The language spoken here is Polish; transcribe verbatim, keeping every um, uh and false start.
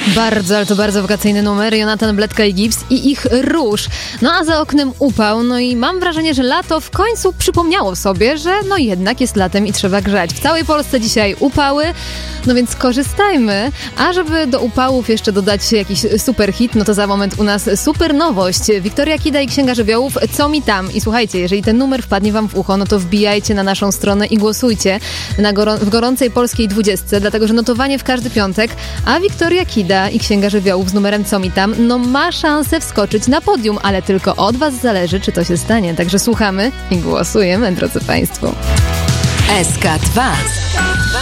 Bardzo, ale to bardzo wakacyjny numer. Jonatan Bledka i Gibbs i ich Róż. No a za oknem upał. No i mam wrażenie, że lato w końcu przypomniało sobie, że no jednak jest latem i trzeba grzać. W całej Polsce dzisiaj upały, no więc korzystajmy. A żeby do upałów jeszcze dodać jakiś super hit, no to za moment u nas super nowość. Wiktoria Kida i Księga Żywiołów, Co mi tam? I słuchajcie, jeżeli ten numer wpadnie wam w ucho, no to wbijajcie na naszą stronę i głosujcie na goro- w gorącej polskiej dwudziestce, dlatego że notowanie w każdy piątek, a Wiktoria Kida i Księga Żywiołów z numerem Co mi tam? No ma szansę wskoczyć na podium, ale tylko od was zależy, czy to się stanie. Także słuchamy i głosujemy, drodzy państwo. S K dwa.